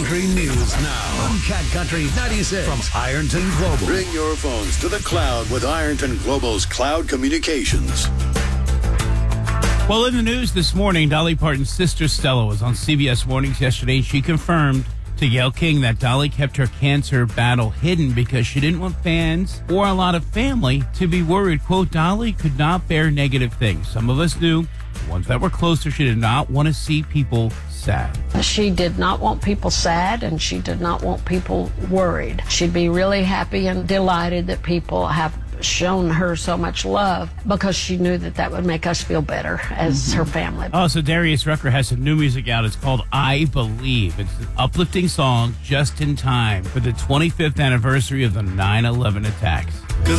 Country News now on Cat Country 96 from Ironton Global. Bring your phones to the cloud with Ironton Global's Cloud Communications. Well, in the news this morning, Dolly Parton's sister Stella was on CBS Mornings yesterday, and she confirmed to Gayle King that Dolly kept her cancer battle hidden because she didn't want fans or a lot of family to be worried. Quote, Dolly could not bear negative things. Some of us knew. The ones that were closer, she did not want to see people sad. She did not want people sad, and she did not want people worried. She'd be really happy and delighted that people have shown her so much love because she knew that that would make us feel better as her family. Oh, so Darius Rucker has some new music out. It's called I Believe. It's an uplifting song just in time for the 25th anniversary of the 9/11 attacks.